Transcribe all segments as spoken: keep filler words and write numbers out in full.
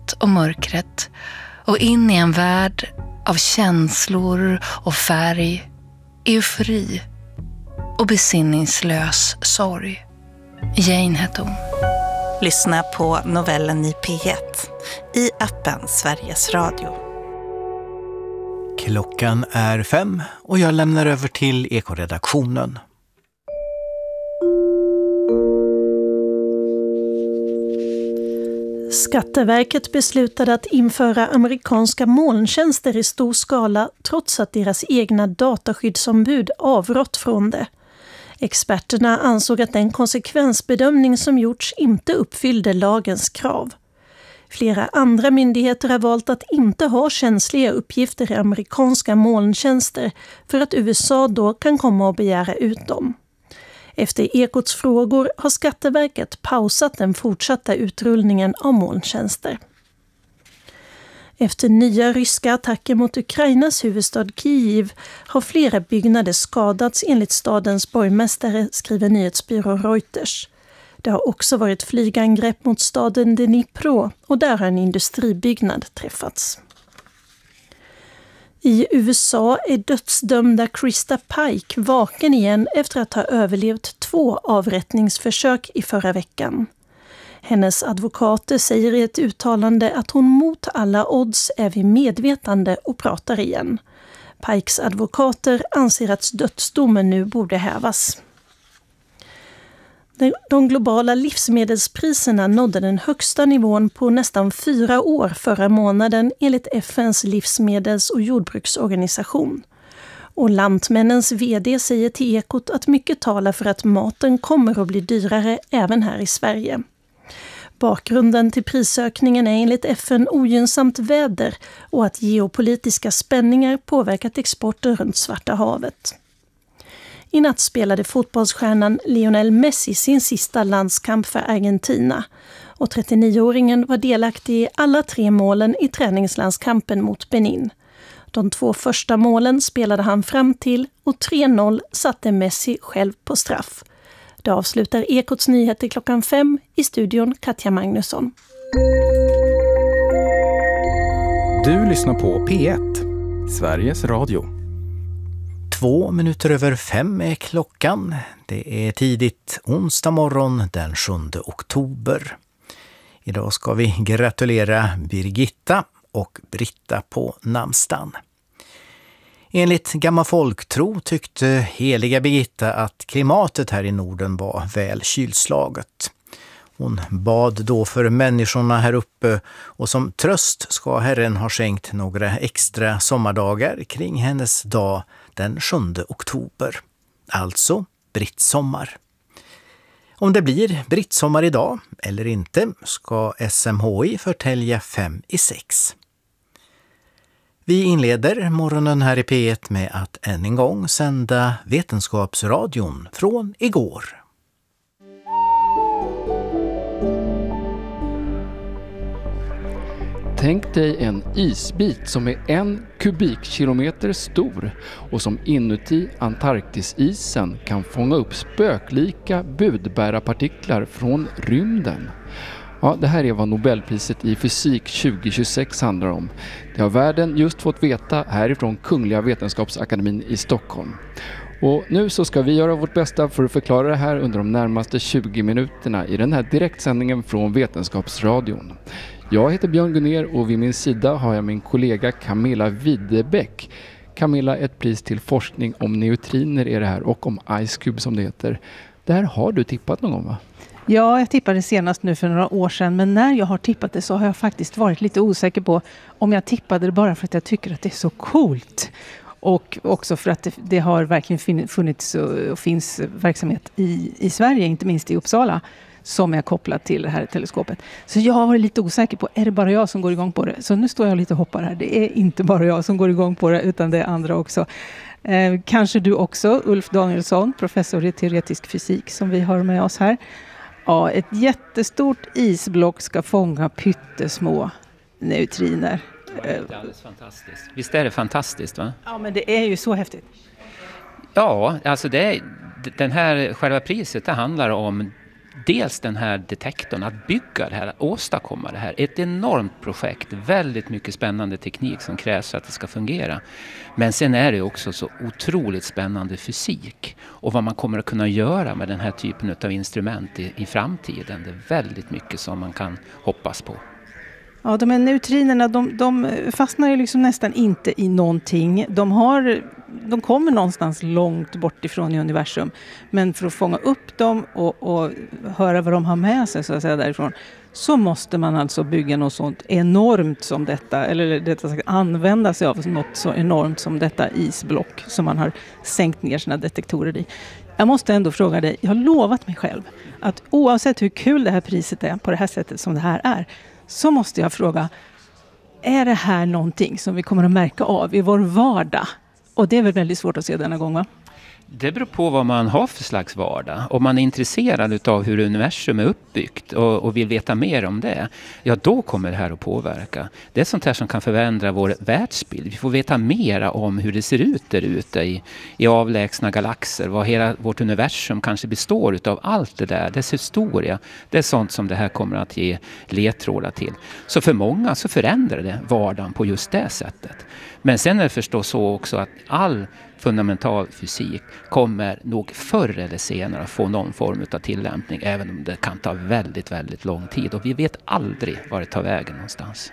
ljuset och mörkret och in i en värld av känslor och färg, eufori och besinningslös sorg. Jane hette hon. Lyssna på novellen i P ett i appen Sveriges Radio. Klockan är fem och jag lämnar över till Ekoredaktionen. Skatteverket beslutade att införa amerikanska molntjänster i stor skala trots att deras egna dataskyddsombud avrått från det. Experterna ansåg att den konsekvensbedömning som gjorts inte uppfyllde lagens krav. Flera andra myndigheter har valt att inte ha känsliga uppgifter i amerikanska molntjänster för att U S A då kan komma och begära ut dem. Efter Ekots frågor har Skatteverket pausat den fortsatta utrullningen av molntjänster. Efter nya ryska attacker mot Ukrainas huvudstad Kyiv har flera byggnader skadats enligt stadens borgmästare, skriver nyhetsbyrå Reuters. Det har också varit flygangrepp mot staden Dnipro och där har en industribyggnad träffats. I U S A är dödsdömda Krista Pike vaken igen efter att ha överlevt två avrättningsförsök i förra veckan. Hennes advokater säger i ett uttalande att hon mot alla odds är vid medvetande och pratar igen. Pikes advokater anser att dödsdomen nu borde hävas. De globala livsmedelspriserna nådde den högsta nivån på nästan fyra år förra månaden enligt F N:s livsmedels- och jordbruksorganisation. Och Lantmännens vd säger till Ekot att mycket talar för att maten kommer att bli dyrare även här i Sverige. Bakgrunden till prisökningen är enligt F N ogynnsamt väder och att geopolitiska spänningar påverkat exporten runt Svarta havet. I natt spelade fotbollsstjärnan Lionel Messi sin sista landskamp för Argentina och trettionioåringen var delaktig i alla tre målen i träningslandskampen mot Benin. De två första målen spelade han fram till och tre noll satte Messi själv på straff. Det avslutar Ekots nyheter klockan fem i studion Katja Magnusson. Du lyssnar på P ett, Sveriges Radio. Två minuter över fem är klockan. Det är tidigt onsdag morgon den sjunde oktober. Idag ska vi gratulera Birgitta och Britta på namnsdagen. Enligt gammal folktro tyckte heliga Birgitta att klimatet här i Norden var väl kylslaget. Hon bad då för människorna här uppe och som tröst ska Herren ha skänkt några extra sommardagar kring hennes dag den sjunde oktober. Alltså brittsommar. Om det blir brittsommar idag eller inte ska S M H I förtälja fem i sex. Vi inleder morgonen här i P ett med att än en gång sända Vetenskapsradion från igår. Tänk dig en isbit som är en kubikkilometer stor och som inuti Antarktisisen kan fånga upp spöklika budbärarpartiklar från rymden. Ja, det här är vad Nobelpriset i fysik tjugo tjugosex handlar om. Det har världen just fått veta härifrån Kungliga Vetenskapsakademin i Stockholm. Och nu så ska vi göra vårt bästa för att förklara det här under de närmaste tjugo minuterna i den här direktsändningen från Vetenskapsradion. Jag heter Björn Gunner och vid min sida har jag min kollega Camilla Widebäck. Camilla, ett pris till forskning om neutriner är det här och om Ice Cube som det heter. Det här har du tippat någon gång, va? Ja, jag tippade senast nu för några år sedan, men när jag har tippat det så har jag faktiskt varit lite osäker på om jag tippade det bara för att jag tycker att det är så coolt. Och också för att det, det har verkligen funnits och finns verksamhet i, i Sverige, inte minst i Uppsala, som är kopplat till det här teleskopet. Så jag har varit lite osäker på, är det bara jag som går igång på det? Så nu står jag lite och hoppar här. Det är inte bara jag som går igång på det, utan det är andra också. Eh, kanske du också, Ulf Danielsson, professor i teoretisk fysik som vi har med oss här. Ja, ett jättestort isblock ska fånga pyttesmå neutriner. Det är alldeles fantastiskt. Visst är det fantastiskt, va? Ja, men det är ju så häftigt. Ja, alltså det är, den här själva priset, det handlar om dels den här detektorn, att bygga det här, att åstadkomma det här. Ett enormt projekt, väldigt mycket spännande teknik som krävs för att det ska fungera. Men sen är det också så otroligt spännande fysik och vad man kommer att kunna göra med den här typen av instrument i, i framtiden. Det är väldigt mycket som man kan hoppas på. Ja, de här neutrinerna, de, de fastnar ju liksom nästan inte i någonting. De, har, de kommer någonstans långt bort ifrån i universum. Men för att fånga upp dem och, och höra vad de har med sig så att säga, därifrån, så måste man alltså bygga något sånt enormt som detta, eller detta sagt, använda sig av något så enormt som detta isblock som man har sänkt ner sina detektorer i. Jag måste ändå fråga dig, jag har lovat mig själv att oavsett hur kul det här priset är på det här sättet som det här är, så måste jag fråga, är det här någonting som vi kommer att märka av i vår vardag? Och det är väl väldigt svårt att se denna gång, va? Det beror på vad man har för slags vardag. Om man är intresserad av hur universum är uppbyggt och, och vill veta mer om det, ja då kommer det här att påverka. Det är sånt här som kan förändra vår världsbild. Vi får veta mer om hur det ser ut där ute i, i avlägsna galaxer. Vad hela vårt universum kanske består utav allt det där. Dess historia. Det är sånt som det här kommer att ge ledtrådar till. Så för många så förändrar det vardagen på just det sättet. Men sen är det förstås så också att all fundamental fysik kommer nog förr eller senare få någon form av tillämpning, även om det kan ta väldigt, väldigt lång tid. Och vi vet aldrig var det tar vägen någonstans.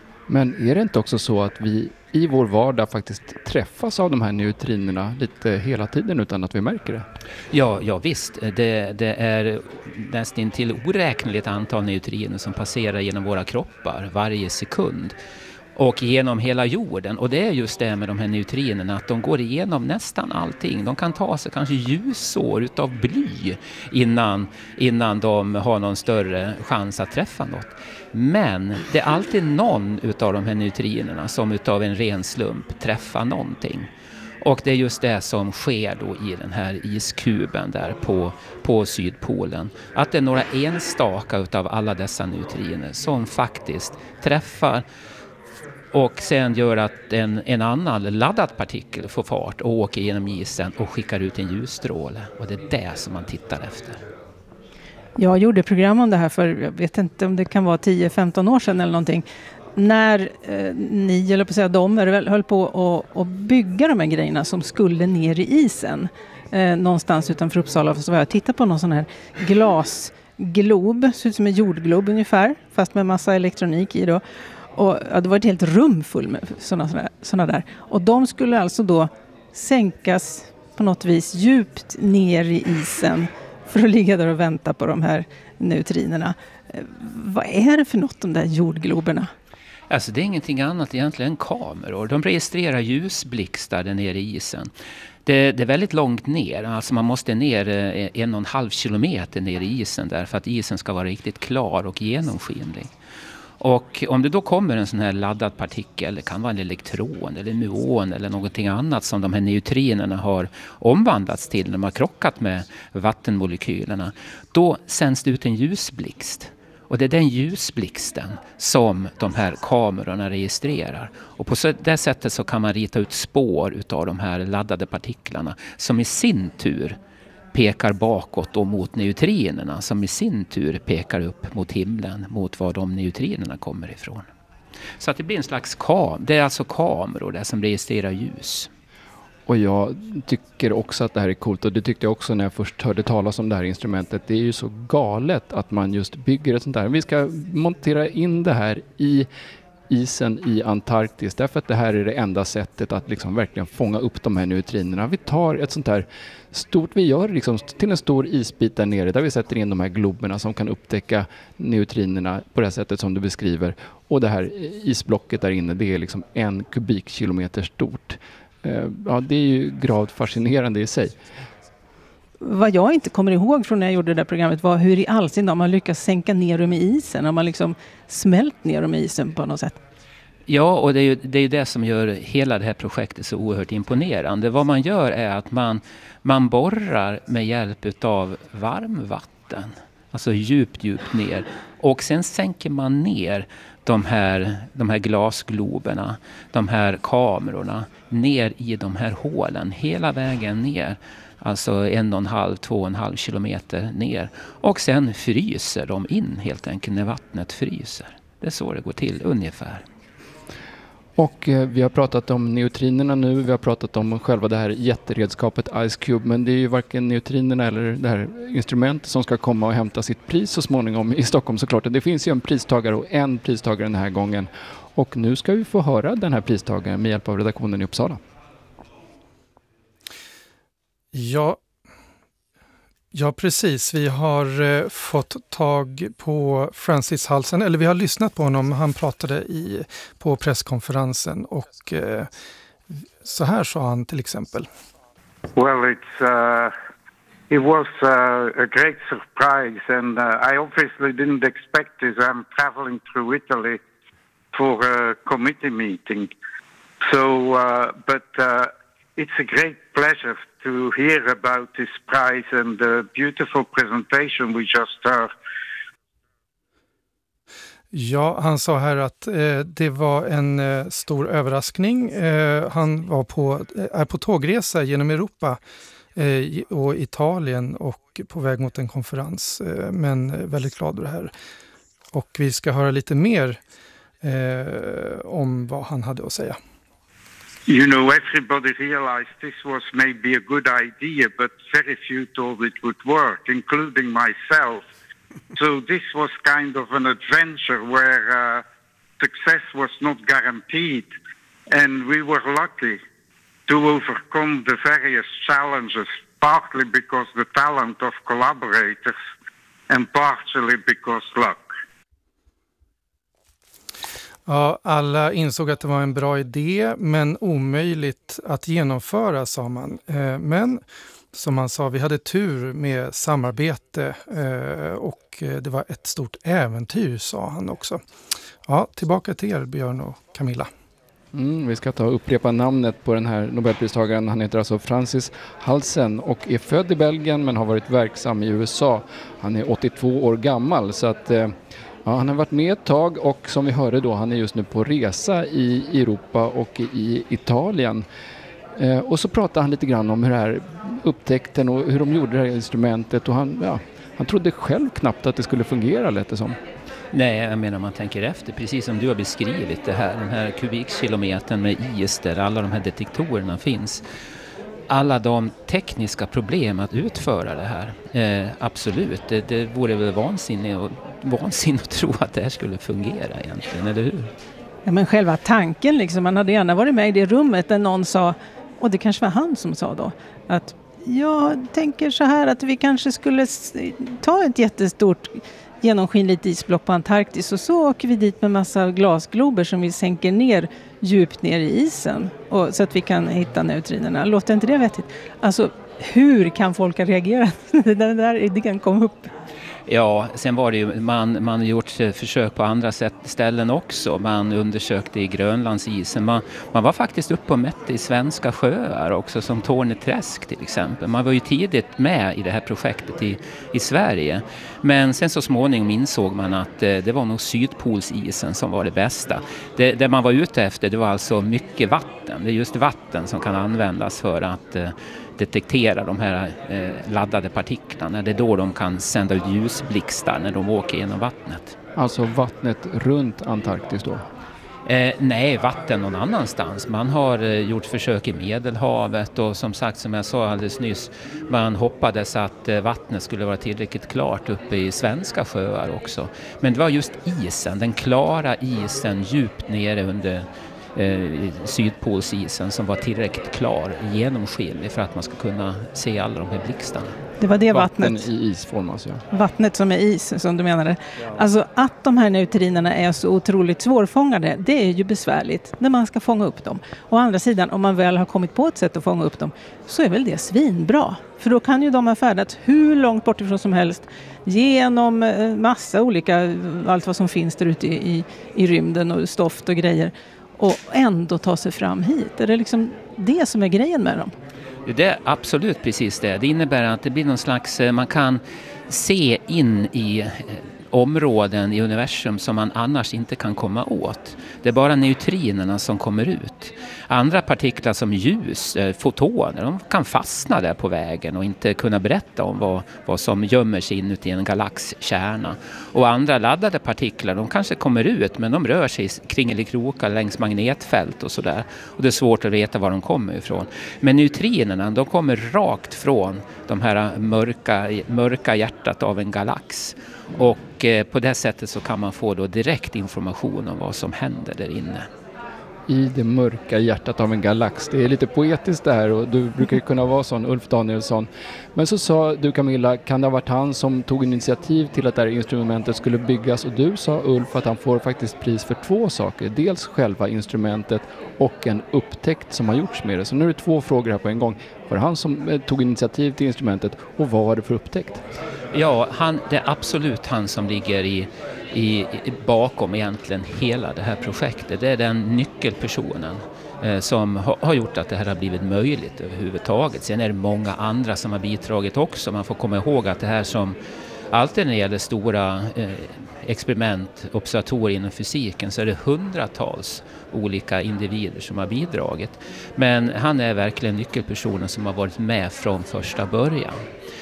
Men är det inte också så att vi i vår vardag faktiskt träffas av de här neutrinerna lite hela tiden utan att vi märker det? Ja, ja visst. Det, det är nästan till oräkneligt antal neutriner som passerar genom våra kroppar varje sekund. Och genom hela jorden. Och det är just det med de här neutrinerna, att de går igenom nästan allting. De kan ta sig kanske ljusår utav bly innan, innan de har någon större chans att träffa något. Men det är alltid någon utav de här neutrinerna som utav en ren slump träffar någonting. Och det är just det som sker då i den här iskuben där på, på Sydpolen. Att det är några enstaka utav alla dessa neutriner som faktiskt träffar och sen gör att en, en annan laddad partikel får fart och åker genom isen och skickar ut en ljusstråle. Och det är det som man tittar efter. Jag gjorde program om det här för, jag vet inte om det kan vara tio femton år sedan eller någonting. När eh, ni, eller på att säga de, höll på att, att bygga de här grejerna som skulle ner i isen. Eh, någonstans utanför Uppsala. Så var jag tittade på någon sån här glasglob, ser ut som en jordglob ungefär, fast med massa elektronik i då. Och ja, det var ett helt rum full med sådana, sådana, sådana där. Och de skulle alltså då sänkas på något vis djupt ner i isen för att ligga där och vänta på de här neutrinerna. Vad är det för något, de där jordgloberna? Alltså det är ingenting annat egentligen än kameror. De registrerar ljusblixtar där nere i isen. Det, det är väldigt långt ner, alltså man måste ner en och en halv kilometer ner i isen där för att isen ska vara riktigt klar och genomskinlig. Och om det då kommer en sån här laddad partikel, det kan vara en elektron eller en muon eller någonting annat som de här neutrinerna har omvandlats till när de har krockat med vattenmolekylerna, då sänds det ut en ljusblixt. Och det är den ljusblixten som de här kamerorna registrerar. Och på det sättet så kan man rita ut spår utav de här laddade partiklarna som i sin tur pekar bakåt och mot neutrinerna som i sin tur pekar upp mot himlen, mot var de neutrinerna kommer ifrån. Så att det blir en slags kam, det är alltså kameror där som registrerar ljus. Och jag tycker också att det här är coolt, och det tyckte jag också när jag först hörde talas om det här instrumentet. Det är ju så galet att man just bygger ett sånt här. Vi ska montera in det här i isen i Antarktis, därför att det här är det enda sättet att liksom verkligen fånga upp de här neutrinerna. Vi tar ett sånt här stort, vi gör liksom till en stor isbit där nere där vi sätter in de här globerna som kan upptäcka neutrinerna på det sättet som du beskriver. Och det här isblocket där inne, det är liksom en kubikkilometer stort. Ja, det är ju gravt fascinerande i sig. Vad jag inte kommer ihåg från när jag gjorde det där programmet var hur i all sin dag man lyckas sänka ner dem i isen. Har man liksom smält ner dem i isen på något sätt? Ja, och det är ju det, är ju det som gör hela det här projektet så oerhört imponerande. Vad man gör är att man, man borrar med hjälp av varmvatten. Alltså djupt, djupt ner. Och sen sänker man ner de här, de här glasgloberna, de här kamerorna ner i de här hålen, hela vägen ner. Alltså en och en halv, två och en halv kilometer ner. Och sen fryser de in helt enkelt när vattnet fryser. Det är så det går till ungefär. Och eh, vi har pratat om neutrinerna nu, vi har pratat om själva det här jätteredskapet Ice Cube, men det är ju varken neutrinerna eller det här instrumentet som ska komma och hämta sitt pris så småningom i Stockholm såklart. Det finns ju en pristagare och en pristagare den här gången. Och nu ska vi få höra den här pristagaren med hjälp av redaktionen i Uppsala. Ja, ja precis. Vi har eh, fått tag på Francis Halsen, eller vi har lyssnat på honom. Han pratade i, på presskonferensen och eh, så här sa han till exempel. Well, it's uh, it was uh, a great surprise, and uh, I obviously didn't expect this. I'm traveling through Italy for a committee meeting, so uh, but uh, it's a great pleasure to hear about this prize and the beautiful presentation we just heard. Ja, han sa här att eh, det var en eh, stor överraskning. Eh, han var på, eh, är på tågresa genom Europa eh, och Italien och på väg mot en konferens. Eh, men väldigt glad över det här. Och vi ska höra lite mer eh, om vad han hade att säga. You know, everybody realized this was maybe a good idea, but very few thought it would work, including myself. So this was kind of an adventure where uh, success was not guaranteed. And we were lucky to overcome the various challenges, partly because the talent of collaborators and partially because luck. Ja, alla insåg att det var en bra idé, men omöjligt att genomföra, sa man. Men som han sa, vi hade tur med samarbete och det var ett stort äventyr, sa han också. Ja, tillbaka till er, Björn och Camilla. Mm, vi ska ta och upprepa namnet på den här Nobelpristagaren. Han heter alltså Francis Halsen och är född i Belgien men har varit verksam i U S A. Han är åttiotvå år gammal, så att ja, han har varit med ett tag och som vi hörde då, han är just nu på resa i Europa och i Italien. Eh, och så pratar han lite grann om hur det här upptäckten och hur de gjorde det här instrumentet och han, ja, han trodde själv knappt att det skulle fungera, lät det som. Nej, jag menar man tänker efter, precis som du har beskrivit det här, den här kubikkilometern med is där alla de här detektorerna finns. Alla de tekniska problem att utföra det här, eh, absolut, det, det vore väl vansinnigt och vansinnigt att tro att det här skulle fungera egentligen, eller hur? Ja, men själva tanken liksom, man hade gärna varit med i det rummet där någon sa, och det kanske var han som sa då, att jag tänker så här att vi kanske skulle ta ett jättestort genomskinligt isblock på Antarktis och så åker vi dit med massa glasglober som vi sänker ner djupt ner i isen och, så att vi kan hitta neutrinerna. Låter inte det vettigt? Alltså, hur kan folk ha reagerat när den där idén kom upp? Ja, sen var det ju, man, man gjort försök på andra sätt, ställen också. Man undersökte i Grönlandsisen. Man, man var faktiskt uppe och mätte i svenska sjöar också, som Torneträsk till exempel. Man var ju tidigt med i det här projektet i, i Sverige. Men sen så småningom insåg man att eh, det var nog Sydpolsisen som var det bästa. Det, det man var ute efter, det var alltså mycket vatten. Det är just vatten som kan användas för att eh, detektera de här eh, laddade partiklarna. Det är då de kan sända ut ljusblixtar när de åker genom vattnet. Alltså vattnet runt Antarktis då? Eh, nej, vatten någon annanstans. Man har eh, gjort försök i Medelhavet och som sagt, som jag sa alldeles nyss, man hoppades att eh, vattnet skulle vara tillräckligt klart uppe i svenska sjöar också. Men det var just isen, den klara isen djupt nere under eh, Sydpolsisen som var tillräckligt klar, genomskinlig för att man ska kunna se alla de här blixtarna. Det var det Vatten vattnet. i isform alltså. Vattnet som är is, som du menade. Alltså att de här neutrinerna är så otroligt svårfångade, det är ju besvärligt när man ska fånga upp dem. Å andra sidan, om man väl har kommit på ett sätt att fånga upp dem, så är väl det svinbra. För då kan ju de ha färdats hur långt bort ifrån som helst, genom massa olika, allt vad som finns där ute i, i, i rymden och stoft och grejer, och ändå ta sig fram hit. Är det liksom det som är grejen med dem? Det är absolut precis det. Det innebär att det blir någon slags, man kan se in i områden i universum som man annars inte kan komma åt. Det är bara neutrinerna som kommer ut. Andra partiklar som ljus, fotoner, de kan fastna där på vägen och inte kunna berätta om vad, vad som gömmer sig inuti en galaxkärna. Och andra laddade partiklar, de kanske kommer ut men de rör sig kring eller krokar längs magnetfält och sådär. Och det är svårt att veta var de kommer ifrån. Men neutrinerna, de kommer rakt från de här mörka, mörka hjärtat av en galax. Och eh, på det sättet så kan man få då direkt information om vad som händer där inne. I det mörka hjärtat av en galax. Det är lite poetiskt det här och du brukar ju kunna vara sån, Ulf Danielsson. Men så sa du, Camilla, kan det ha varit han som tog initiativ till att det här instrumentet skulle byggas? Och du sa, Ulf, att han får faktiskt pris för två saker. Dels själva instrumentet och en upptäckt som har gjorts med det. Så nu är det två frågor här på en gång. Var det han som tog initiativ till instrumentet och vad var det för upptäckt? Ja, han, det är absolut han som ligger i, i, i bakom egentligen hela det här projektet. Det är den nyckelpersonen eh, som ha, har gjort att det här har blivit möjligt överhuvudtaget. Sen är det många andra som har bidragit också. Man får komma ihåg att det här som alltid när det gäller stora eh, experiment, observatorier inom fysiken, så är det hundratals olika individer som har bidragit. Men han är verkligen nyckelpersonen som har varit med från första början.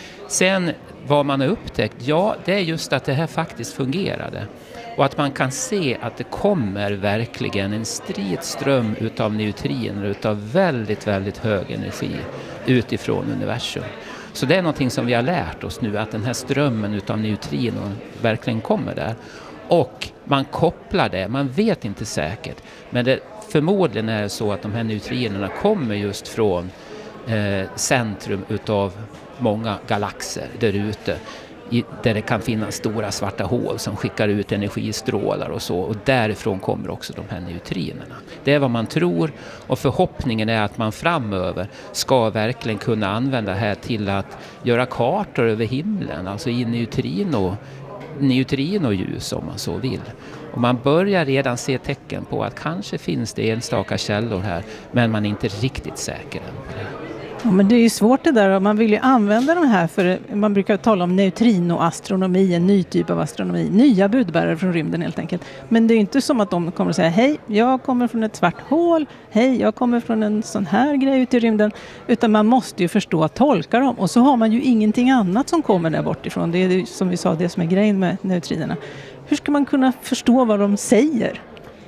Sen vad man har upptäckt, ja, det är just att det här faktiskt fungerade. Och att man kan se att det kommer verkligen en stridström utav neutriner utav väldigt, väldigt hög energi utifrån universum. Så det är någonting som vi har lärt oss nu, att den här strömmen utav neutrinon verkligen kommer där. Och man kopplar det, man vet inte säkert, men det förmodligen är det så att de här neutrinerna kommer just från eh, centrum utav många galaxer där ute, i, där det kan finnas stora svarta hål som skickar ut energistrålar och så, och därifrån kommer också de här neutrinerna. Det är vad man tror, och förhoppningen är att man framöver ska verkligen kunna använda det här till att göra kartor över himlen, alltså i neutrino, neutrinoljus om man så vill. Och man börjar redan se tecken på att kanske finns det enstaka källor här, men man är inte riktigt säker än på det. Ja, men det är ju svårt det där, och man vill ju använda de här för, man brukar tala om neutrinoastronomi, en ny typ av astronomi, nya budbärare från rymden helt enkelt. Men det är inte som att de kommer att säga, hej, jag kommer från ett svart hål, hej, jag kommer från en sån här grej ut i rymden, utan man måste ju förstå att tolka dem, och så har man ju ingenting annat som kommer där bortifrån. Det är som vi sa, det som är grejen med neutrinerna. Hur ska man kunna förstå vad de säger?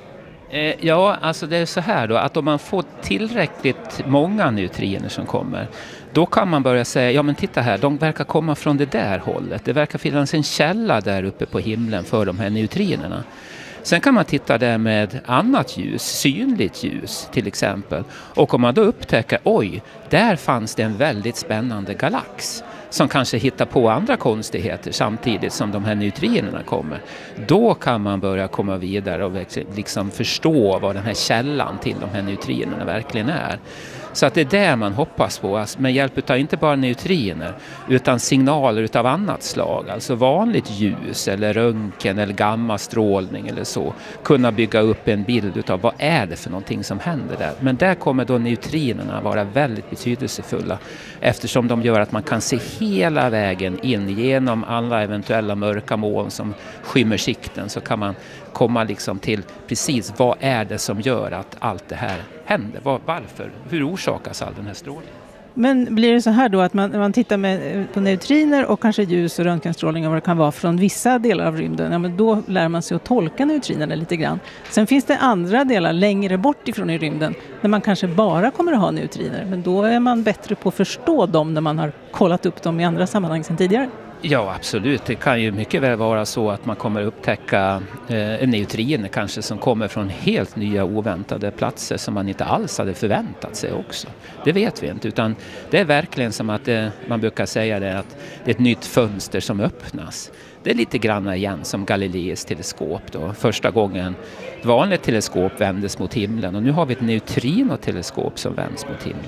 Ja, alltså det är så här då, att om man får tillräckligt många neutriner som kommer, då kan man börja säga, ja men titta här, de verkar komma från det där hållet. Det verkar finnas en källa där uppe på himlen för de här neutrinerna. Sen kan man titta där med annat ljus, synligt ljus till exempel. Och om man då upptäcker, oj, där fanns det en väldigt spännande galax som kanske hittar på andra konstigheter samtidigt som de här neutrinerna kommer. Då kan man börja komma vidare och liksom förstå vad den här källan till de här neutrinerna verkligen är. Så att det är det man hoppas på, alltså med hjälp av inte bara neutriner utan signaler utav annat slag, alltså vanligt ljus eller röntgen eller gammastrålning eller så, kunna bygga upp en bild utav vad är det för någonting som händer där. Men där kommer då neutrinerna vara väldigt betydelsefulla, eftersom de gör att man kan se hela vägen in genom alla eventuella mörka moln som skymmer sikten, så kan man komma liksom till precis vad är det som gör att allt det här händer. Var, varför? Hur orsakas all den här strålningen? Men blir det så här då att man, man tittar med, på neutriner och kanske ljus och röntgenstrålning och vad det kan vara från vissa delar av rymden, ja, men då lär man sig att tolka neutrinerna lite grann. Sen finns det andra delar längre bort ifrån i rymden där man kanske bara kommer att ha neutriner, men då är man bättre på att förstå dem när man har kollat upp dem i andra sammanhang sedan tidigare. Ja, absolut. Det kan ju mycket väl vara så att man kommer upptäcka eh, neutriner kanske som kommer från helt nya oväntade platser som man inte alls hade förväntat sig också. Det vet vi inte, utan det är verkligen som att det, man brukar säga det, att det är ett nytt fönster som öppnas. Det är lite grann igen som Galileis teleskop då. Första gången ett vanligt teleskop vändes mot himlen, och nu har vi ett neutrinoteleskop som vänds mot himlen.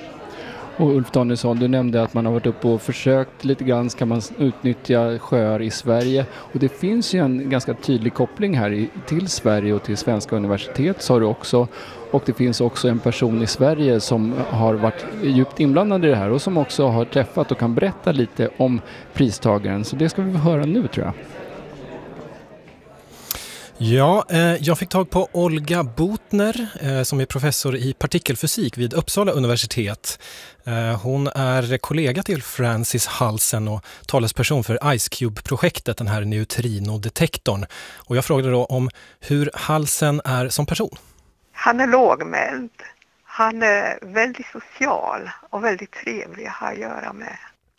Och Ulf Danielsson, du nämnde att man har varit uppe och försökt lite grann, ska man utnyttja sjöar i Sverige. Och det finns ju en ganska tydlig koppling här i, till Sverige och till svenska universitet, sa du också. Och det finns också en person i Sverige som har varit djupt inblandad i det här och som också har träffat och kan berätta lite om pristagaren. Så det ska vi höra nu, tror jag. Ja, eh, jag fick tag på Olga Botner eh, som är professor i partikelfysik vid Uppsala universitet. Eh, hon är kollega till Francis Halsen och talesperson för Ice Cube-projektet, den här neutrinodetektorn. Och jag frågade då om hur Halsen är som person. Han är lågmäld. Han är väldigt social och väldigt trevlig att ha att göra med.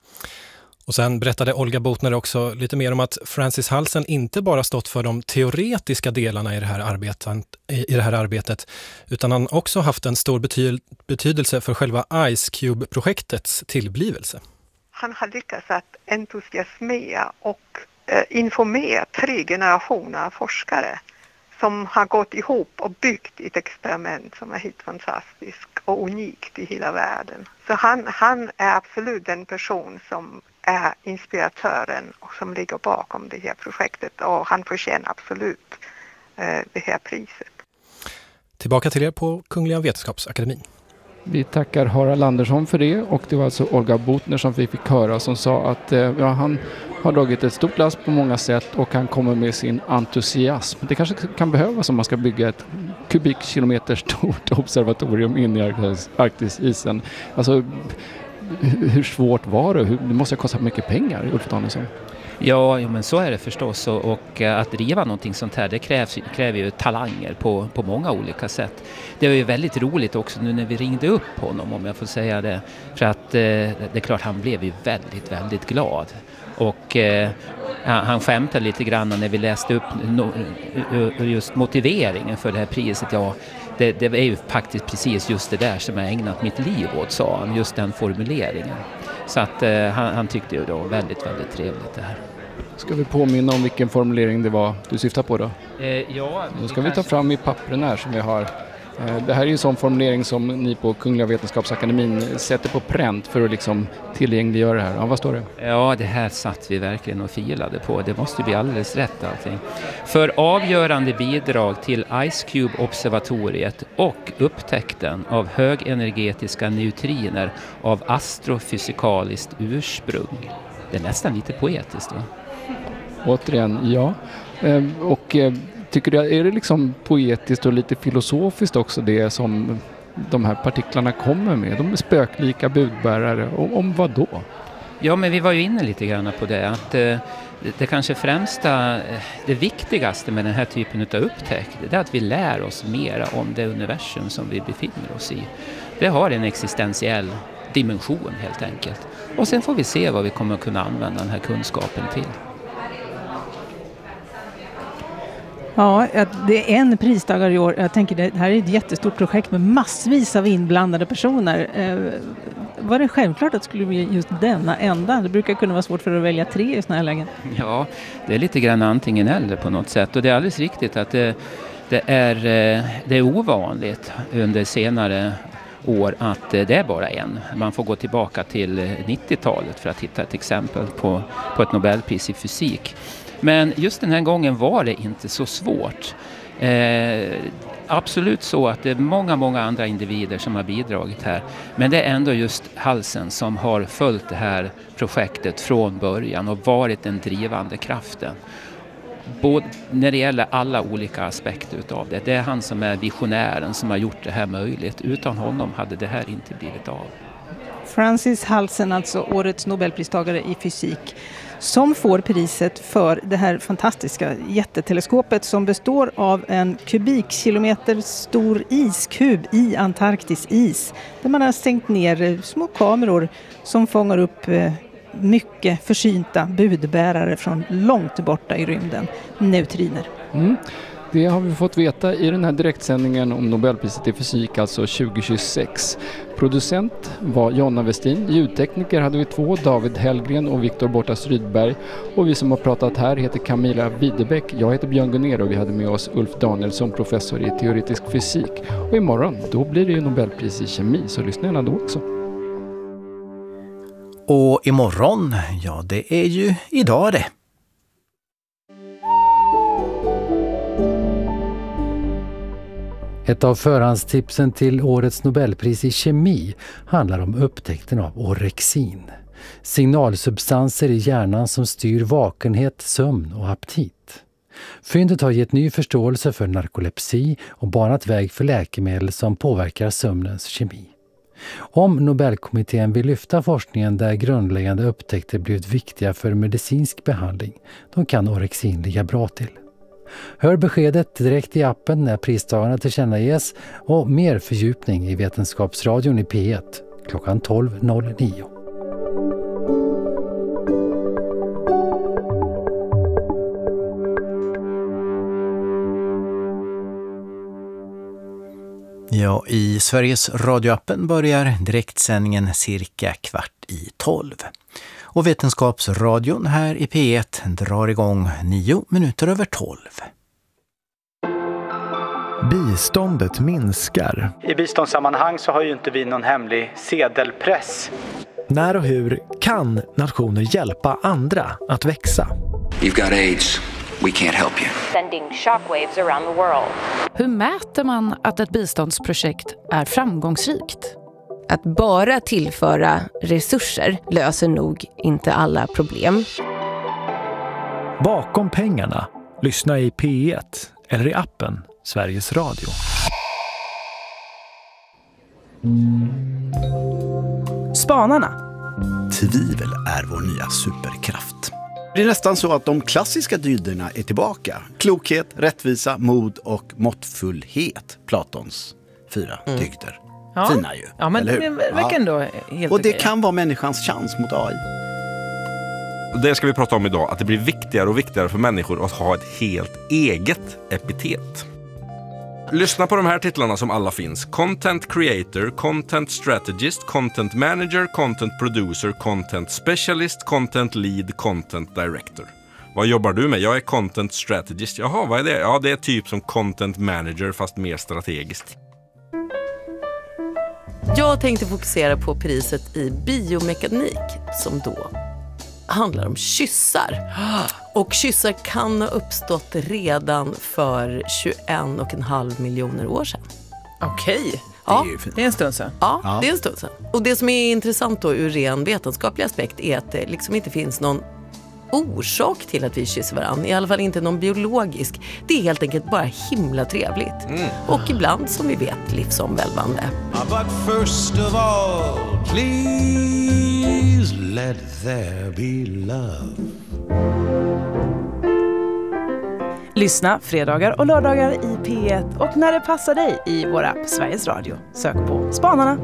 Och sen berättade Olga Botner också lite mer om att Francis Halsen inte bara stått för de teoretiska delarna i det här arbetet, i det här arbetet utan han också haft en stor bety- betydelse för själva Ice Cube-projektets tillblivelse. Han har lyckats att entusiasmera och eh, informera tre generationer av forskare som har gått ihop och byggt ett experiment som är helt fantastiskt och unikt i hela världen. Så han, han är absolut den person som är inspiratören och som ligger bakom det här projektet, och han förtjänar absolut eh, det här priset. Tillbaka till er på Kungliga Vetenskapsakademin. Vi tackar Harald Andersson för det, och det var alltså Olga Botner som vi fick höra som sa att eh, ja, han har dragit ett stort lass på många sätt och han kommer med sin entusiasm. Det kanske kan behövas om man ska bygga ett kubikkilometer stort observatorium in i Arktisisen. Alltså, hur svårt var det? Det måste ha kostat mycket pengar, Ulf Danielsson. Ja, ja, men så är det förstås, och, och att driva någonting sånt här, det krävs, kräver ju talanger på, på många olika sätt. Det var ju väldigt roligt också nu när vi ringde upp honom, om jag får säga det, för att eh, det är klart han blev ju väldigt, väldigt glad. Och eh, han skämtade lite grann när vi läste upp no, just motiveringen för det här priset. Ja, det, det är ju faktiskt precis just det där som jag ägnat mitt liv åt, sa han, just den formuleringen. Så att eh, han, han tyckte ju då väldigt, väldigt trevligt det här. Ska vi påminna om vilken formulering det var du syftar på då? Eh, ja, då ska vi ta fram i pappren här som vi har. Det här är ju en sån formulering som ni på Kungliga Vetenskapsakademin sätter på pränt för att liksom tillgängliggöra det här. Ja, vad står det? Ja, det här satt vi verkligen och filade på. Det måste bli alldeles rätt allting. För avgörande bidrag till Ice Cube-observatoriet och upptäckten av högenergetiska neutriner av astrofysikaliskt ursprung. Det är nästan lite poetiskt, va? Återigen, ja. Och tycker du, är det liksom poetiskt och lite filosofiskt också det som de här partiklarna kommer med? De är spöklika budbärare. Och om vad då? Ja, men vi var ju inne lite grann på det. Att eh, det kanske främsta, det viktigaste med den här typen av upptäckt, det är att vi lär oss mera om det universum som vi befinner oss i. Det har en existentiell dimension helt enkelt. Och sen får vi se vad vi kommer att kunna använda den här kunskapen till. Ja, det är en pristagare i år. Jag tänker det här är ett jättestort projekt med massvis av inblandade personer. Eh, var det självklart att det skulle bli just denna enda? Det brukar kunna vara svårt för att välja tre i såna här lägen. Ja, det är lite grann antingen eller på något sätt. Och det är alldeles riktigt att det, det, är, det är ovanligt under senare år att det är bara en. Man får gå tillbaka till nittiotalet för att hitta ett exempel på, på ett Nobelpris i fysik. Men just den här gången var det inte så svårt. Eh, absolut så att det är många, många andra individer som har bidragit här. Men det är ändå just Halsen som har följt det här projektet från början och varit den drivande kraften. Både när det gäller alla olika aspekter utav det. Det är han som är visionären som har gjort det här möjligt. Utan honom hade det här inte blivit av. Francis Halsen, alltså årets Nobelpristagare i fysik, som får priset för det här fantastiska jätteteleskopet som består av en kubikkilometer stor iskub i Antarktis is. Där man har stängt ner små kameror som fångar upp mycket försynta budbärare från långt borta i rymden, neutriner. Mm. Det har vi fått veta i den här direktsändningen om Nobelpriset i fysik, alltså tjugo tjugosex. Producent var Jonna Westin, ljudtekniker hade vi två, David Hellgren och Viktor Bortas Rydberg. Och vi som har pratat här heter Camilla Widebeck, jag heter Björn Gunner och vi hade med oss Ulf Danielsson, professor i teoretisk fysik. Och imorgon, då blir det ju Nobelpris i kemi, så lyssna gärna då också. Och imorgon, ja det är ju idag det. Ett av förhandstipsen till årets Nobelpris i kemi handlar om upptäckten av orexin. Signalsubstanser i hjärnan som styr vakenhet, sömn och aptit. Fyndet har gett ny förståelse för narkolepsi och banat väg för läkemedel som påverkar sömnens kemi. Om Nobelkommittén vill lyfta forskningen där grundläggande upptäckter blivit viktiga för medicinsk behandling, då kan Orexin ligga bra till. Hör beskedet direkt i appen när pristagarna tillkännages och mer fördjupning i Vetenskapsradion i P ett klockan tolv noll nio. Ja, i Sveriges radioappen börjar direktsändningen cirka kvart i tolv. Och Vetenskapsradion här i P ett drar igång nio minuter över tolv. Biståndet minskar. I biståndssammanhang så har ju inte vi någon hemlig sedelpress. När och hur kan nationer hjälpa andra att växa? You've got AIDS. We can't help you. Sending shockwaves around the world. Hur mäter man att ett biståndsprojekt är framgångsrikt? Att bara tillföra resurser löser nog inte alla problem. Bakom pengarna, lyssna i P ett eller i appen Sveriges Radio. Spanarna. Tvivel är vår nya superkraft. Det är nästan så att de klassiska dygderna är tillbaka. Klokhet, rättvisa, mod och måttfullhet. Platons fyra mm. dygder. Ja. Fina ju, ja, men eller det hur? verkar ändå helt Och det okej. kan vara människans chans mot A I. Det ska vi prata om idag, att det blir viktigare och viktigare för människor att ha ett helt eget epitet. Lyssna på de här titlarna som alla finns. Content Creator, Content Strategist, Content Manager, Content Producer, Content Specialist, Content Lead, Content Director. Vad jobbar du med? Jag är Content Strategist. Jaha, vad är det? Ja, det är typ som Content Manager fast mer strategiskt. Jag tänkte fokusera på priset i biomekanik som då handlar om kyssar. Och kyssar kan ha uppstått redan för tjugoen och en halv miljoner år sedan. Okej, ja. det är ju fint. Det är en stund sedan. Ja, Ja. det är en stund sedan. Och det som är intressant då ur ren vetenskaplig aspekt är att det liksom inte finns någon orsak till att vi kysser varandra. I alla fall inte någon biologisk. Det är helt enkelt bara himla trevligt. Mm. Och ibland, som vi vet, livsomvälvande. But first of all, please let there be love. Lyssna fredagar och lördagar i P ett och när det passar dig i vår app Sveriges Radio. Sök på Spanarna.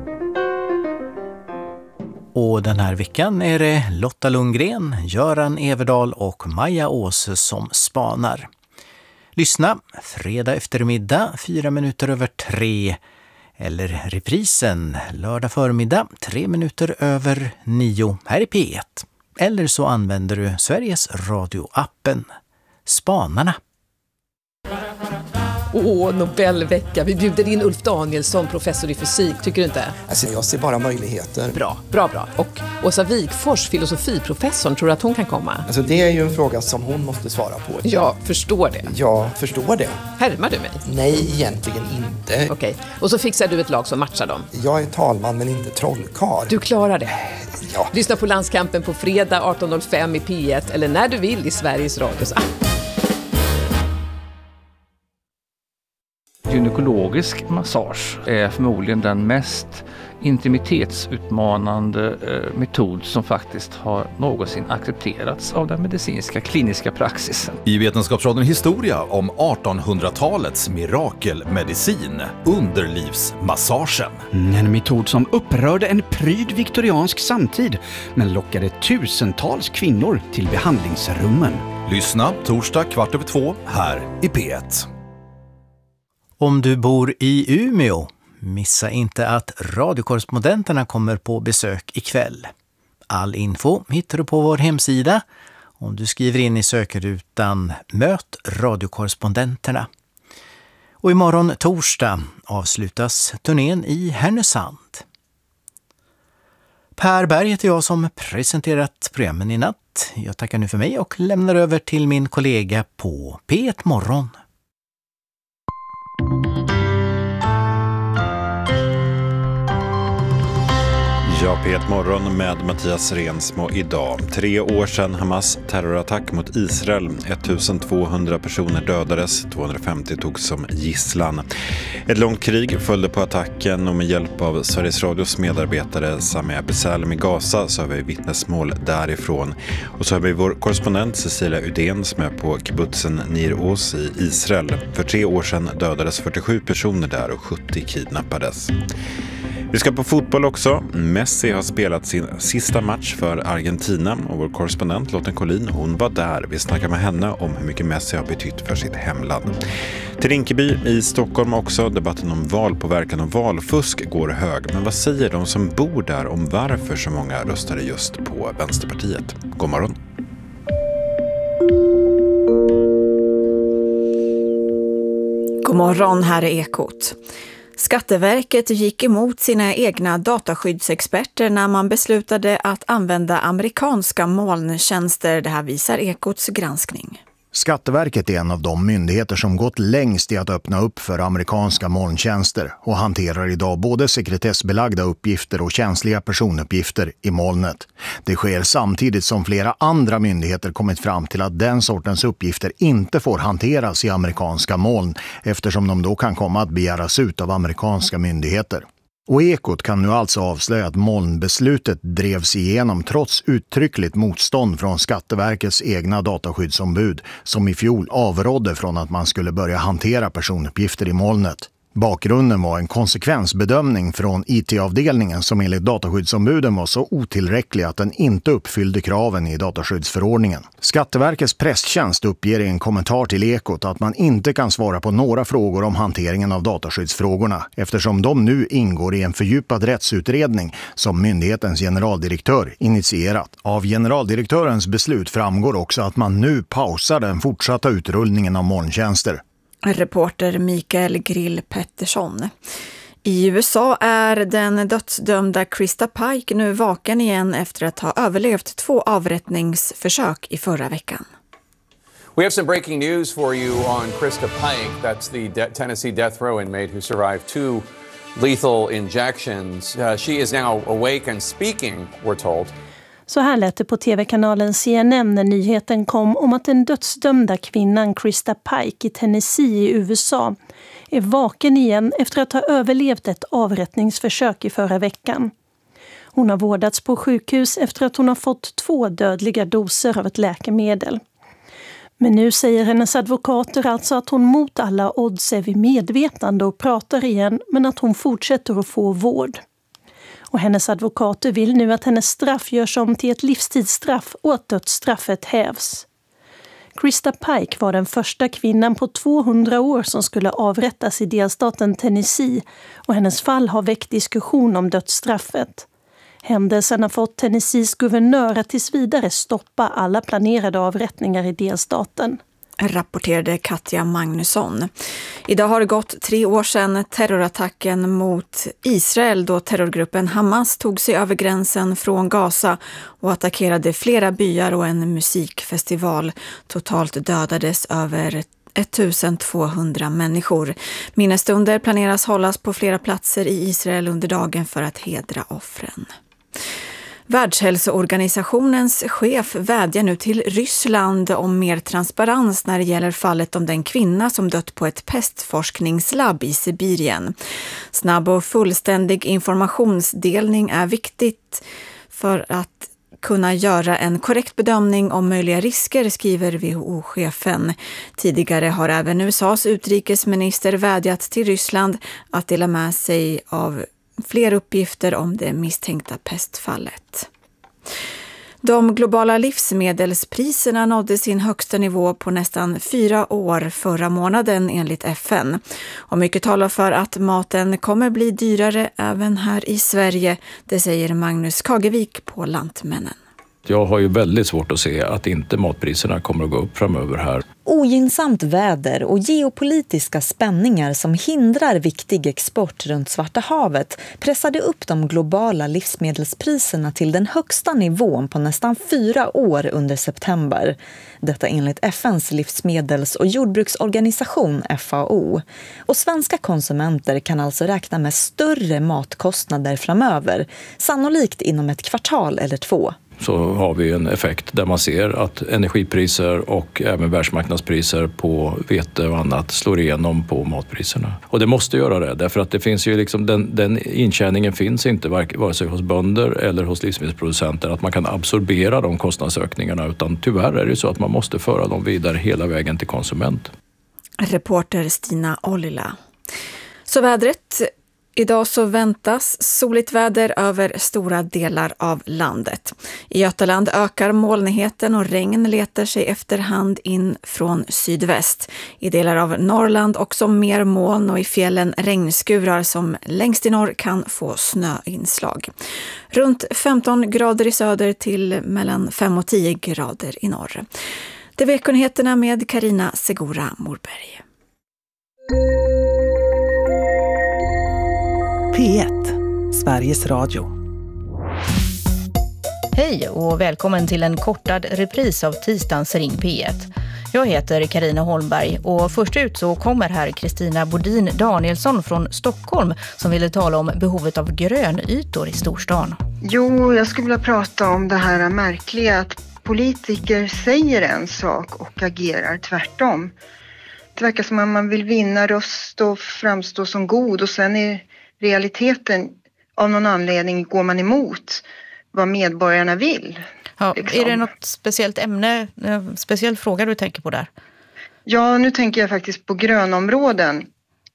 Och den här veckan är det Lotta Lundgren, Göran Everdahl och Maja Åse som spanar. Lyssna fredag eftermiddag, fyra minuter över tre. Eller reprisen lördag förmiddag, tre minuter över nio här i P ett. Eller så använder du Sveriges Radio-appen. Spanarna. Åh, Nobelvecka. Vi bjuder in Ulf Danielsson, professor i fysik. Tycker du inte? Alltså, jag ser bara möjligheter. Bra, bra, bra. Och Åsa Wikfors, filosofiprofessorn, tror att hon kan komma? Alltså, det är ju en fråga som hon måste svara på. Jag förstår det. Jag förstår det. Härmar du mig? Nej, egentligen inte. Okej, och så fixar du ett lag som matchar dem. Jag är talman men inte trollkarl. Du klarar det. Ja. Lyssna på Landskampen på fredag arton noll fem i P ett eller när du vill i Sveriges Radios app. Gynekologisk massage är förmodligen den mest intimitetsutmanande eh, metod som faktiskt har någonsin accepterats av den medicinska kliniska praxisen. I Vetenskapsradion historia om artonhundratalets mirakelmedicin, underlivsmassagen. En metod som upprörde en pryd viktoriansk samtid men lockade tusentals kvinnor till behandlingsrummen. Lyssna torsdag kvart över två här i P ett. Om du bor i Umeå, missa inte att radiokorrespondenterna kommer på besök ikväll. All info hittar du på vår hemsida om du skriver in i sökrutan Möt radiokorrespondenterna. Och imorgon torsdag avslutas turnén i Härnösand. Per Berg heter jag som presenterat programmen i natt. Jag tackar nu för mig och lämnar över till min kollega på P ett Morgon. Ja, P ett morgon med Mattias Rensmo idag. Tre år sedan Hamas terrorattack mot Israel. ettusentvåhundra personer dödades, tvåhundrafemtio togs som gisslan. Ett långt krig följde på attacken och med hjälp av Sveriges Radios medarbetare Sami Abisalem i Gaza så har vi vittnesmål därifrån. Och så har vi vår korrespondent Cecilia Udén som är på kibbutzen Nir Oz i Israel. För tre år sedan dödades fyrtiosju personer där och sjuttio kidnappades. Vi ska på fotboll också. Messi har spelat sin sista match för Argentina och vår korrespondent Lotten Collin, hon var där. Vi snackar med henne om hur mycket Messi har betytt för sitt hemland. Till Rinkeby i Stockholm också. Debatten om valpåverkan och valfusk går hög. Men vad säger de som bor där om varför så många röstade just på Vänsterpartiet? God morgon. God morgon, här är Ekot. Skatteverket gick emot sina egna dataskyddsexperter när man beslutade att använda amerikanska molntjänster. Det här visar Ekots granskning. Skatteverket är en av de myndigheter som gått längst i att öppna upp för amerikanska molntjänster och hanterar idag både sekretessbelagda uppgifter och känsliga personuppgifter i molnet. Det sker samtidigt som flera andra myndigheter kommit fram till att den sortens uppgifter inte får hanteras i amerikanska moln eftersom de då kan komma att begäras ut av amerikanska myndigheter. Och Ekot kan nu alltså avslöja att molnbeslutet drevs igenom trots uttryckligt motstånd från Skatteverkets egna dataskyddsombud som i fjol avrådde från att man skulle börja hantera personuppgifter i molnet. Bakgrunden var en konsekvensbedömning från I T-avdelningen som enligt dataskyddsombuden var så otillräcklig att den inte uppfyllde kraven i dataskyddsförordningen. Skatteverkets presstjänst uppger i en kommentar till Ekot att man inte kan svara på några frågor om hanteringen av dataskyddsfrågorna eftersom de nu ingår i en fördjupad rättsutredning som myndighetens generaldirektör initierat. Av generaldirektörens beslut framgår också att man nu pausar den fortsatta utrullningen av molntjänster. Reporter Mikael Grill Pettersson. I U S A är den dödsdömda Krista Pike nu vaken igen efter att ha överlevt två avrättningsförsök i förra veckan. We have some breaking news for you on Krista Pike. That's the de- Tennessee death row inmate who survived two lethal injections. Uh, she is now awake and speaking, we're told. Så här lät det på tv-kanalen C N N när nyheten kom om att den dödsdömda kvinnan Krista Pike i Tennessee i U S A är vaken igen efter att ha överlevt ett avrättningsförsök i förra veckan. Hon har vårdats på sjukhus efter att hon har fått två dödliga doser av ett läkemedel. Men nu säger hennes advokater alltså att hon mot alla odds är vid medvetande och pratar igen men att hon fortsätter att få vård. Och hennes advokater vill nu att hennes straff görs om till ett livstidsstraff och att dödsstraffet hävs. Krista Pike var den första kvinnan på tvåhundra år som skulle avrättas i delstaten Tennessee och hennes fall har väckt diskussion om dödsstraffet. Händelsen har fått Tennessees guvernör att tills vidare stoppa alla planerade avrättningar i delstaten. Rapporterade Katja Magnusson. Idag har det gått tre år sedan terrorattacken mot Israel då terrorgruppen Hamas tog sig över gränsen från Gaza och attackerade flera byar och en musikfestival. Totalt dödades över ettusentvåhundra människor. Minnesstunder planeras hållas på flera platser i Israel under dagen för att hedra offren. Världshälsoorganisationens chef vädjar nu till Ryssland om mer transparens när det gäller fallet om den kvinna som dött på ett pestforskningslabb i Sibirien. Snabb och fullständig informationsdelning är viktigt för att kunna göra en korrekt bedömning om möjliga risker, skriver W H O-chefen. Tidigare har även U S A:s utrikesminister vädjat till Ryssland att dela med sig av fler uppgifter om det misstänkta pestfallet. De globala livsmedelspriserna nådde sin högsta nivå på nästan fyra år förra månaden enligt F N. Och mycket talar för att maten kommer bli dyrare även här i Sverige, det säger Magnus Kagevik på Lantmännen. Jag har ju väldigt svårt att se att inte matpriserna kommer att gå upp framöver här. Ogynnsamt väder och geopolitiska spänningar som hindrar viktig export runt Svarta havet pressade upp de globala livsmedelspriserna till den högsta nivån på nästan fyra år under september. Detta enligt F N:s livsmedels- och jordbruksorganisation F A O. Och svenska konsumenter kan alltså räkna med större matkostnader framöver, sannolikt inom ett kvartal eller två. Så har vi en effekt där man ser att energipriser och även världsmarknadspriser på vete och annat slår igenom på matpriserna. Och det måste göra det, därför att det finns ju liksom den, den intjäningen finns inte vare sig hos bönder eller hos livsmedelsproducenter att man kan absorbera de kostnadsökningarna, utan tyvärr är det så att man måste föra dem vidare hela vägen till konsument. Reporter Stina Ollila. Så vädret. Idag så väntas soligt väder över stora delar av landet. I Götaland ökar molnigheten och regn letar sig efterhand in från sydväst. I delar av Norrland också mer moln och i fjällen regnskurar som längst i norr kan få snöinslag. Runt femton grader i söder till mellan fem och tio grader i norr. Det är Veckornyheterna med Carina Segura Morberg. P ett, Sveriges Radio. Hej och välkommen till en kortad repris av tisdagens Ring P ett. Jag heter Carina Holmberg och först ut så kommer här Kristina Bodin Danielsson från Stockholm som ville tala om behovet av grönytor i storstan. Jo, jag skulle vilja prata om det här märkliga att politiker säger en sak och agerar tvärtom. Det verkar som att man vill vinna röst och framstå som god och sen är realiteten av någon anledning går man emot vad medborgarna vill. Ja, liksom. Är det något speciellt ämne, speciell fråga du tänker på där? Ja, nu tänker jag faktiskt på grönområden.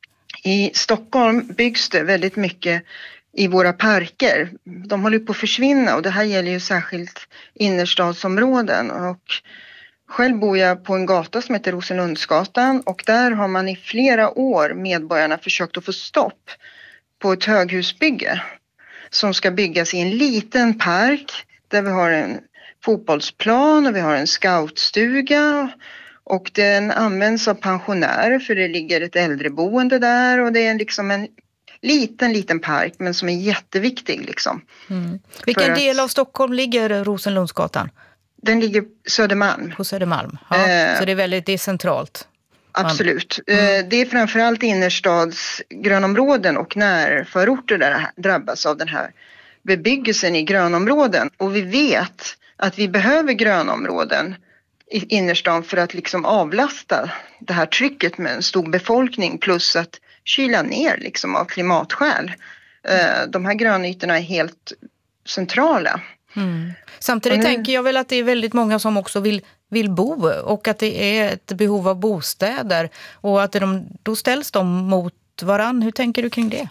I Stockholm byggs det väldigt mycket i våra parker. De håller på att försvinna och det här gäller ju särskilt innerstadsområden. Och själv bor jag på en gata som heter Rosenlundsgatan och där har man i flera år medborgarna försökt att få stopp på ett höghusbygge som ska byggas i en liten park där vi har en fotbollsplan och vi har en scoutstuga och den används av pensionärer för det ligger ett äldreboende där och det är liksom en liten liten park men som är jätteviktig liksom. Mm. Vilken del att, av Stockholm ligger Rosenlundsgatan? Den ligger Södermalm. På Södermalm, ja. Eh, så det är väldigt det är centralt. Absolut. Mm. Det är framförallt innerstadsgrönområden och närförorter där det drabbas av den här bebyggelsen i grönområden. Och vi vet att vi behöver grönområden i innerstan för att liksom avlasta det här trycket med en stor befolkning plus att kyla ner liksom av klimatskäl. Mm. De här grönytorna är helt centrala. Mm. Samtidigt nu tänker jag väl att det är väldigt många som också vill, vill bo och att det är ett behov av bostäder och att de, då ställs de mot varann. Hur tänker du kring det?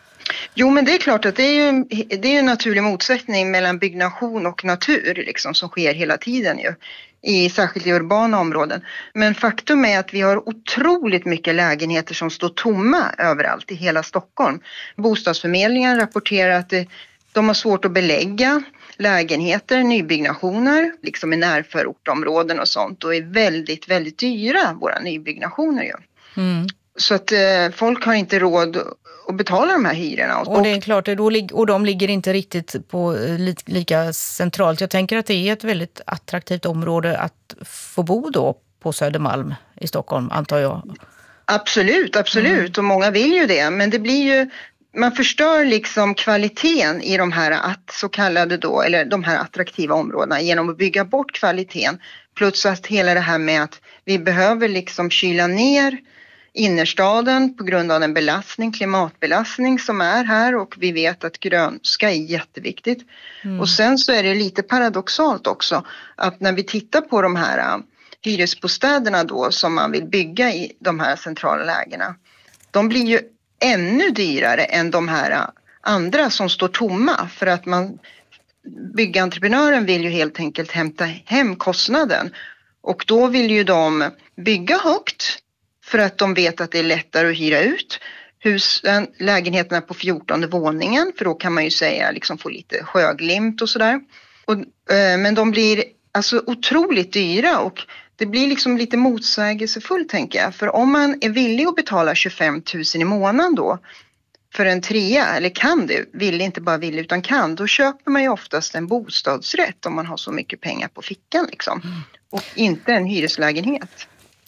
Jo, men det är klart att det är ju det är en naturlig motsättning mellan byggnation och natur liksom, som sker hela tiden ju, i särskilt i urbana områden. Men faktum är att vi har otroligt mycket lägenheter som står tomma överallt i hela Stockholm. Bostadsförmedlingen rapporterar att det, de har svårt att belägga lägenheter, nybyggnationer, liksom i närförortområden och sånt och är väldigt, väldigt dyra, våra nybyggnationer ju. Mm. Så att eh, folk har inte råd att betala de här hyrorna. Och det är klart, och de ligger inte riktigt på lika centralt. Jag tänker att det är ett väldigt attraktivt område att få bo då på Södermalm i Stockholm, antar jag. Absolut, absolut. Mm. Och många vill ju det. Men det blir ju, man förstör liksom kvaliteten i de här att, så kallade då, eller de här attraktiva områdena genom att bygga bort kvaliteten. Plus att hela det här med att vi behöver liksom kyla ner innerstaden på grund av den belastning, klimatbelastning som är här och vi vet att grönska är jätteviktigt. Mm. Och sen så är det lite paradoxalt också att när vi tittar på de här uh, hyresbostäderna då som man vill bygga i de här centrala lägena, de blir ju ännu dyrare än de här uh, andra som står tomma för att man, byggentreprenören vill ju helt enkelt hämta hem kostnaden och då vill ju de bygga högt för att de vet att det är lättare att hyra ut husen, lägenheterna på fjortonde våningen. För då kan man ju säga liksom få lite sjöglimt och sådär. Och, eh, men de blir alltså otroligt dyra och det blir liksom lite motsägelsefullt tänker jag. För om man är villig att betala tjugofem tusen i månaden då för en trea, eller kan det, vill inte bara vill utan kan, då köper man ju oftast en bostadsrätt om man har så mycket pengar på fickan liksom. Mm. Och inte en hyreslägenhet.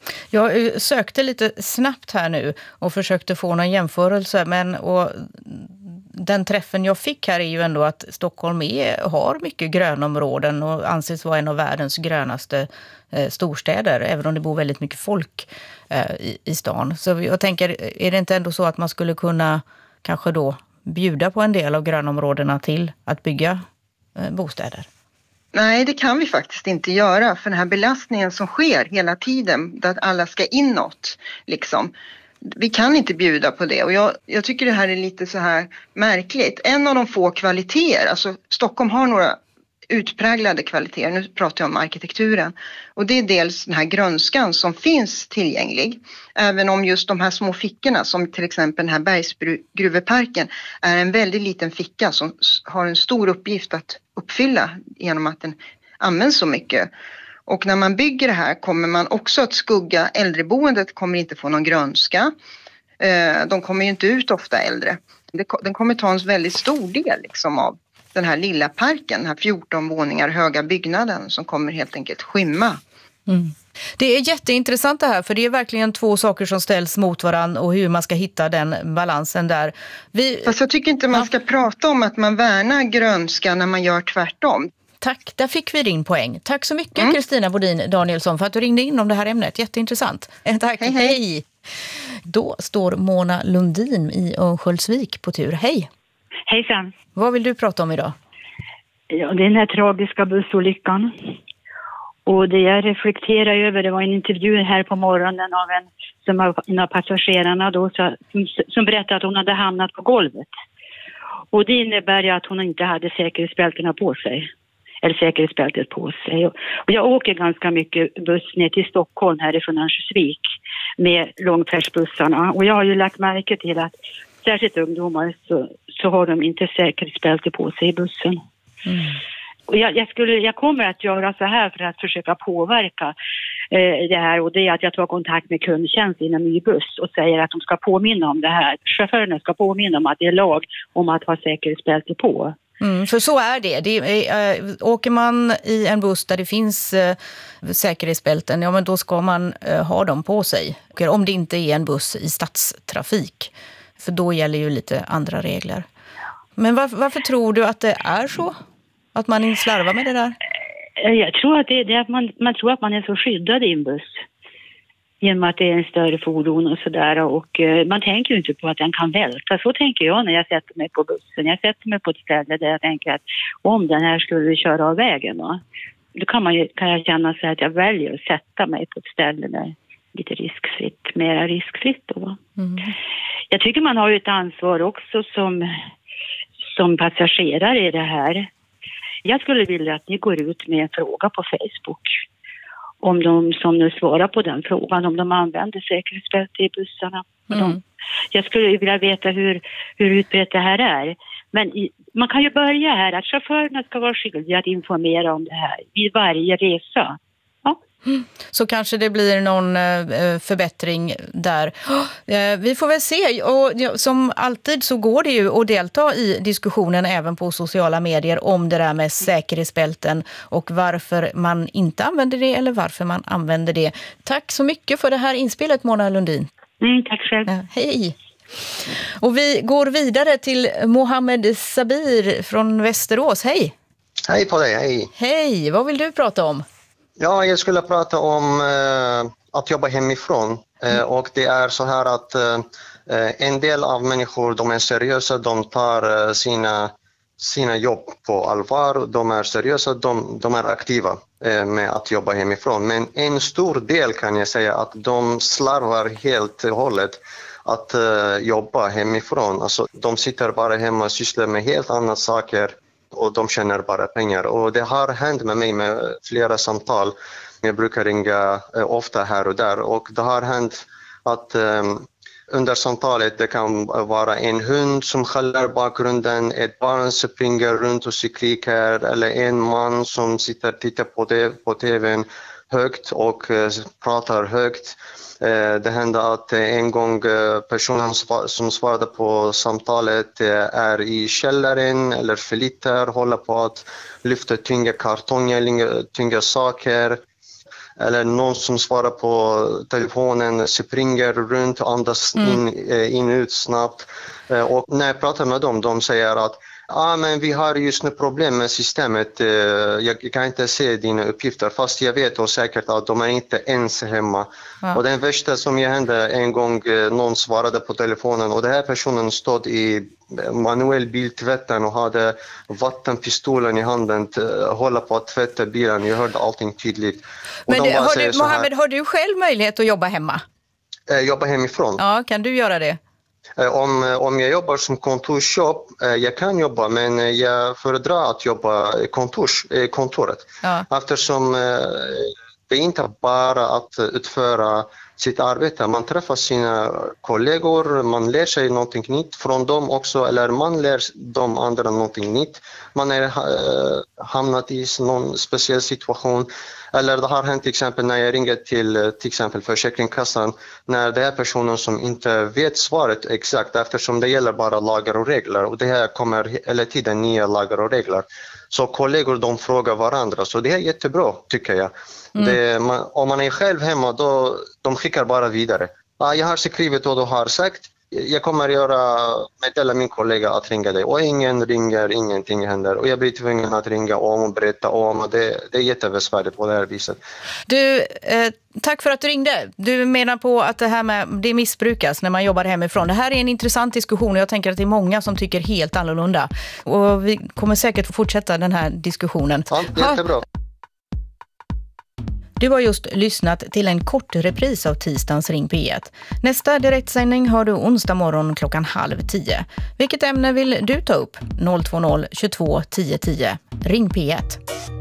Jag sökte lite snabbt här nu och försökte få någon jämförelse, men och den träffen jag fick här är ju ändå att Stockholm är, har mycket grönområden och anses vara en av världens grönaste eh, storstäder, även om det bor väldigt mycket folk eh, i, i stan. Så jag tänker, är det inte ändå så att man skulle kunna kanske då bjuda på en del av grönområdena till att bygga eh, bostäder? Nej, det kan vi faktiskt inte göra, för den här belastningen som sker hela tiden, där alla ska inåt liksom. Vi kan inte bjuda på det och jag, jag tycker det här är lite så här märkligt. En av de få kvaliteter, alltså Stockholm har några utpräglade kvaliteter, nu pratar jag om arkitekturen. Och det är dels den här grönskan som finns tillgänglig. Även om just de här små fickorna som till exempel den här Bergsgruveparken är en väldigt liten ficka som har en stor uppgift att uppfylla genom att den används så mycket. Och när man bygger det här kommer man också att skugga äldreboendet, kommer inte få någon grönska. De kommer ju inte ut ofta äldre. Den kommer ta en väldigt stor del liksom av den här lilla parken, den här fjorton våningar höga byggnaden som kommer helt enkelt skymma. Mm. Det är jätteintressant det här, för det är verkligen två saker som ställs mot varandra och hur man ska hitta den balansen där. Vi... Fast jag tycker inte man ska ja. prata om att man värnar grönska när man gör tvärtom. Tack, där fick vi din poäng. Tack så mycket Kristina mm. Bodin Danielsson för att du ringde in om det här ämnet. Jätteintressant. Tack, hej. hej. hej. Då står Mona Lundin i Örnsköldsvik på tur. Hej. Hejsan. Vad vill du prata om idag? Ja, det är den här tragiska bussolyckan. Och det jag reflekterar över, det var en intervju här på morgonen av en, som av, en av passagerarna då, så, som, som berättade att hon hade hamnat på golvet. Och det innebär ju att hon inte hade säkerhetsbältena på sig. Eller säkerhetsbältet på sig. Och jag åker ganska mycket buss ner till Stockholm härifrån Örnsköldsvik med långfärdsbussarna. Och jag har ju lagt märke till att särskilt ungdomar så, så har de inte säkerhetsbälte på sig i bussen. Mm. Och jag, jag, skulle, jag kommer att göra så här för att försöka påverka eh, det här. Och det är att jag tar kontakt med kundtjänst inom ny buss och säger att de ska påminna om det här. Chaufförerna ska påminna om att det är lag om att ha säkerhetsbälte på. Mm, för så är det. det är, äh, åker man i en buss där det finns äh, säkerhetsbälten, ja men då ska man äh, ha dem på sig. Och om det inte är en buss i stadstrafik. För då gäller ju lite andra regler. Men var, varför tror du att det är så? Att man inte slarvar med det där? Jag tror att det är det att man, man tror att man är så skyddad i en buss. Genom att det är en större fordon och sådär. Och uh, man tänker ju inte på att den kan välta. Så tänker jag när jag sätter mig på bussen. Jag sätter mig på ett ställe där jag tänker att om den här skulle köra av vägen då. Då kan, man ju, kan jag känna så att jag väljer att sätta mig på ett ställe där lite riskfritt, mera riskfritt då. Mm. Jag tycker man har ju ett ansvar också som, som passagerare i det här. Jag skulle vilja att ni går ut med en fråga på Facebook. Om de som nu svarar på den frågan, om de använder säkerhetsbälte i bussarna. Mm. Jag skulle vilja veta hur, hur utbrett det här är. Men i, man kan ju börja här att chaufförerna ska vara skyldiga att informera om det här vid varje resa. Ja. Så kanske det blir någon eh, förbättring där. Eh, vi får väl se. Och ja, som alltid så går det ju att delta i diskussionen även på sociala medier om det där med säkerhetsbälten och varför man inte använder det eller varför man använder det. Tack så mycket för det här inspelet, Mona Lundin. Mm, tack själv. Ja, hej. Och vi går vidare till Mohammed Sabir från Västerås. Hej. Hej på dig, hej. Hej, vad vill du prata om? Ja, jag skulle prata om eh, att jobba hemifrån. Eh, och det är så här att eh, en del av människor, de är seriösa, de tar eh, sina, sina jobb på allvar. De är seriösa, de, de är aktiva eh, med att jobba hemifrån. Men en stor del kan jag säga att de slarvar helt och hållet att eh, jobba hemifrån. Alltså, de sitter bara hemma och sysslar med helt andra saker. Och de tjänar bara pengar. Och det har hänt med mig med flera samtal. Jag brukar ringa eh, ofta här och där. Och det har hänt att eh, under samtalet. Det kan vara en hund som skäller i bakgrunden, ett barn som springer runt och skriker eller en man som sitter och tittar på, det, på tvn högt och uh, pratar högt. Uh, det hände att uh, en gång uh, personen svar, som svarade på samtalet uh, är i källaren eller förlitar, håller på att lyfta tunga kartonger, tunga saker. Eller någon som svarar på telefonen springer runt och andas mm. in, in ut snabbt. Och när jag pratar med dem, de säger att ah, men vi har just nu problem med systemet. Jag kan inte se dina uppgifter, fast jag vet och säkert att de är inte ens hemma. Ja. Och den värsta som jag hände en gång, någon svarade på telefonen och den här personen stod i manuell biltvätten och hade vattenpistolen i handen, hålla på att tvätta bilen. Jag hörde allting tydligt. Men det, har du, Mohammed, har du själv möjlighet att jobba hemma? Jobba hemifrån. Ja, kan du göra det? Om, om jag jobbar som kontorsjobb, jag kan jobba, men jag föredrar att jobba i kontors, kontoret. Ja. Eftersom det är inte bara att utföra sitt arbete. Man träffar sina kollegor, man lär sig någonting nytt från dem också, eller man lär de andra någonting nytt. Man är hamnat i någon speciell situation. Eller det har hänt till exempel när jag ringer till till exempel Försäkringskassan, när det är personen som inte vet svaret exakt, eftersom det gäller bara lagar och regler och det här kommer hela tiden nya lagar och regler. Så kollegor de frågar varandra, så det är jättebra tycker jag. Mm. Det, man, om man är själv hemma då de skickar bara vidare. Ah, jag har skrivit och du har sagt, jag kommer göra meddela min kollega att ringa dig och ingen ringer, ingenting händer och jag blir tvungen att ringa om och berätta om och det, det är jättebesvärligt på det här viset. Du, eh, tack för att du ringde. Du menar på att det här med det missbrukas när man jobbar hemifrån. Det här är en intressant diskussion och jag tänker att det är många som tycker helt annorlunda och vi kommer säkert få fortsätta den här diskussionen. Ja, jättebra. Ha. Du har just lyssnat till en kort repris av tisdagens Ring P ett. Nästa direktsändning har du onsdag morgon klockan halv tio. Vilket ämne vill du ta upp? noll två noll tjugotvå tio tio. Ring P ett.